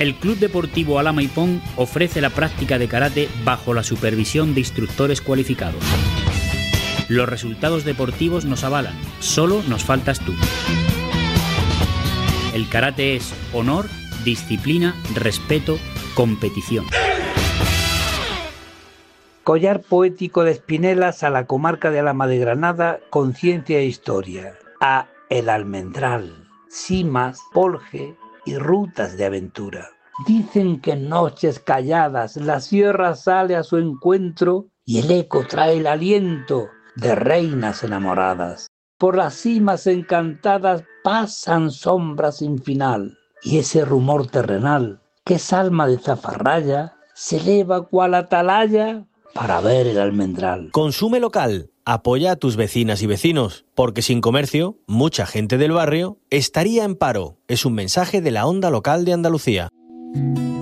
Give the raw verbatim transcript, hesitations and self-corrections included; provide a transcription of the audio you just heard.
El Club Deportivo Alhama Ipón ofrece la práctica de karate bajo la supervisión de instructores cualificados. Los resultados deportivos nos avalan, solo nos faltas tú. El karate es honor, disciplina, respeto, competición. Collar poético de Espinelas a la comarca de Alhama de Granada, conciencia e historia. A El Almendral, cimas, polje y rutas de aventura. Dicen que en noches calladas la sierra sale a su encuentro y el eco trae el aliento de reinas enamoradas. Por las cimas encantadas pasan sombras sin final y ese rumor terrenal que es alma de zafarraya se eleva cual atalaya para ver el almendral. Consume local. Apoya a tus vecinas y vecinos, porque sin comercio, mucha gente del barrio estaría en paro. Es un mensaje de la Onda Local de Andalucía.